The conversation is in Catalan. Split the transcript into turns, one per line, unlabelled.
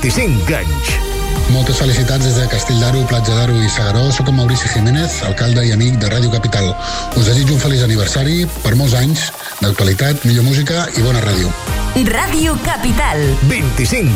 25 anys.
Moltes felicitats des de Castell d'Aro, Platja d'Aro i S'Agaró. Soc en Maurici Jiménez, alcalde i amic de Ràdio Capital. Us desitjo un feliç aniversari, per molts anys, d'actualitat, millor música i bona ràdio.
Ràdio Capital.
25